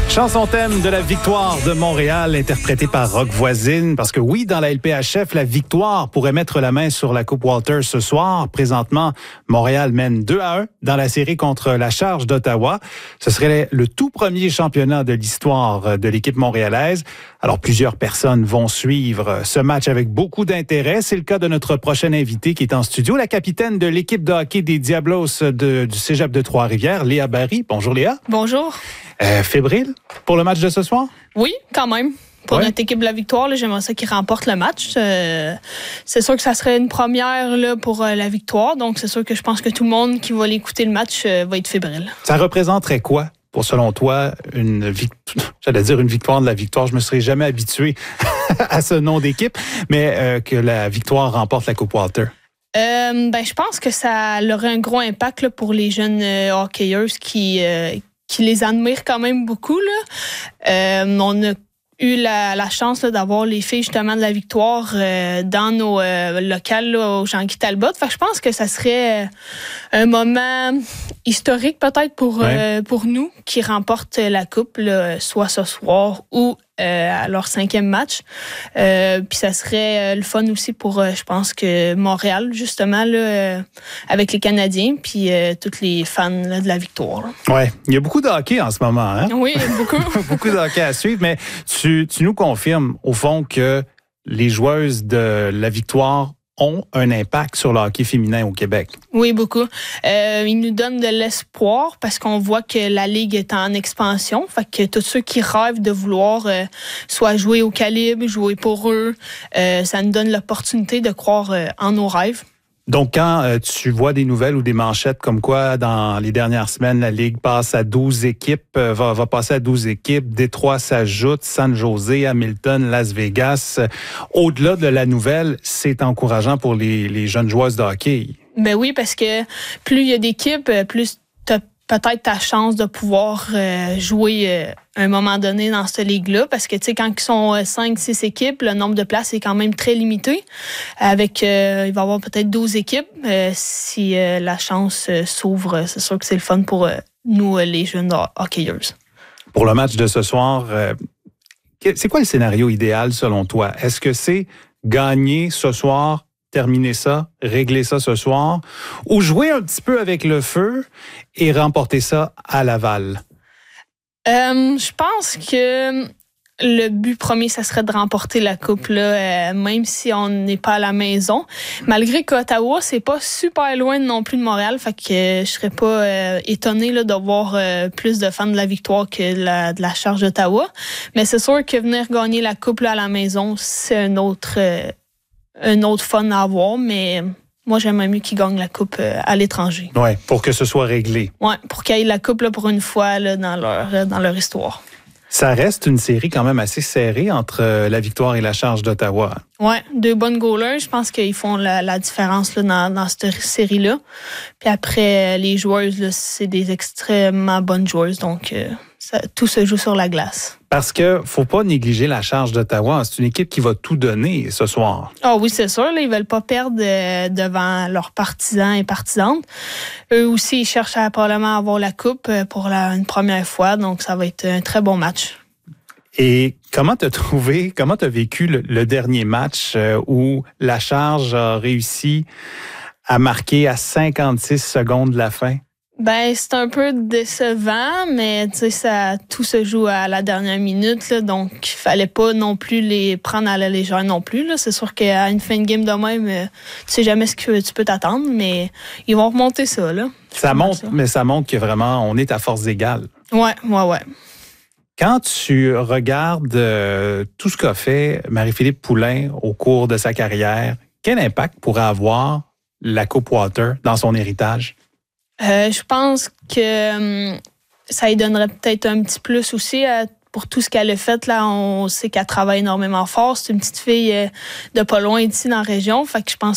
Chanson thème de la victoire de Montréal, interprétée par Rock Voisine. Parce que oui, dans la LPHF, la victoire pourrait mettre la main sur la Coupe Walter ce soir. Présentement, Montréal mène 2-1 dans la série contre la Charge d'Ottawa. Ce serait le tout premier championnat de l'histoire de l'équipe montréalaise. Alors, plusieurs personnes vont suivre ce match avec beaucoup d'intérêt. C'est le cas de notre prochaine invitée qui est en studio, la capitaine de l'équipe de hockey des Diablos du Cégep de Trois-Rivières, Léa Barry. Bonjour Léa. Bonjour. Fébrile pour le match de ce soir? Oui, quand même. Pour notre équipe de la victoire, là, j'aimerais ça qu'ils remportent le match. C'est sûr que ça serait une première là, pour la victoire. Donc, c'est sûr que je pense que tout le monde qui va l'écouter le match va être fébrile. Ça représenterait quoi, pour selon toi, une victoire de la victoire? Je me serais jamais habitué à ce nom d'équipe, mais que la victoire remporte la Coupe Walter. Je pense que ça aurait un gros impact là, pour les jeunes hockeyeuses qui les admirent quand même beaucoup. Là. On a eu la chance là, d'avoir les filles justement de la victoire dans nos locales là, au Jean-Guy Talbot. Fait que je pense que ça serait un moment historique peut-être pour nous qui remportent la coupe, là, soit ce soir ou à leur 5e match. Puis ça serait le fun aussi pour, je pense que Montréal, justement, là, avec les Canadiens, puis tous les fans là, de la victoire. Oui, il y a beaucoup de hockey en ce moment. Hein? Oui, beaucoup. Beaucoup de hockey à suivre, mais tu nous confirmes, au fond, que les joueuses de la victoire ont un impact sur le hockey féminin au Québec. Oui, beaucoup. Ils nous donnent de l'espoir parce qu'on voit que la Ligue est en expansion. Fait que tous ceux qui rêvent de vouloir soit jouer au calibre, jouer pour eux, ça nous donne l'opportunité de croire en nos rêves. Donc, quand tu vois des nouvelles ou des manchettes comme quoi, dans les dernières semaines, la Ligue passe à 12 équipes, va passer à 12 équipes, Détroit s'ajoute, San José, Hamilton, Las Vegas. Au-delà de la nouvelle, c'est encourageant pour les jeunes joueuses de hockey. Ben oui, parce que plus il y a d'équipes, plus tu as peut-être ta chance de pouvoir jouer à un moment donné dans cette ligue-là. Parce que, tu sais, quand ils sont 5-6 équipes, le nombre de places est quand même très limité. Avec, il va y avoir peut-être 12 équipes. Si la chance s'ouvre, c'est sûr que c'est le fun pour nous, les jeunes hockeyeuses. Pour le match de ce soir, c'est quoi le scénario idéal selon toi? Est-ce que c'est gagner ce soir, terminer ça, régler ça ce soir, ou jouer un petit peu avec le feu et remporter ça à Laval? Je pense que le but premier, ça serait de remporter la coupe, là, même si on n'est pas à la maison. Malgré qu'Ottawa, c'est pas super loin non plus de Montréal, fait que je serais pas étonnée là, de voir plus de fans de la victoire que de la Charge d'Ottawa. Mais c'est sûr que venir gagner la coupe là, à la maison, c'est un autre fun à avoir, mais moi, j'aimerais mieux qu'ils gagnent la coupe à l'étranger. Oui, pour que ce soit réglé. Oui, pour qu'ils aient la coupe là, pour une fois là, dans leur histoire. Ça reste une série quand même assez serrée entre la victoire et la Charge d'Ottawa. Oui, 2 bonnes goalers. Je pense qu'ils font la différence là, dans cette série-là. Puis après, les joueuses, là, c'est des extrêmement bonnes joueuses. Donc, tout se joue sur la glace. Parce que faut pas négliger la Charge d'Ottawa. C'est une équipe qui va tout donner ce soir. Ah oui, c'est sûr. Là, ils veulent pas perdre devant leurs partisans et partisanes. Eux aussi, ils cherchent probablement à avoir la coupe pour une première fois. Donc, ça va être un très bon match. Et comment t'as vécu le dernier match où la Charge a réussi à marquer à 56 secondes de la fin? Ben, c'est un peu décevant, mais tu sais, tout se joue à la dernière minute, là, donc il fallait pas non plus les prendre à la légère non plus. Là. C'est sûr qu'à une fin de game de même, tu sais jamais ce que tu peux t'attendre, mais ils vont remonter ça. Là. Ça montre que vraiment, on est à force égale. Ouais. Quand tu regardes tout ce qu'a fait Marie-Philippe Poulin au cours de sa carrière, quel impact pourrait avoir la Coupe Walter dans son héritage? Je pense que ça lui donnerait peut-être un petit plus aussi pour tout ce qu'elle a fait. Là, on sait qu'elle travaille énormément fort. C'est une petite fille de pas loin d'ici dans la région. Fait que je pense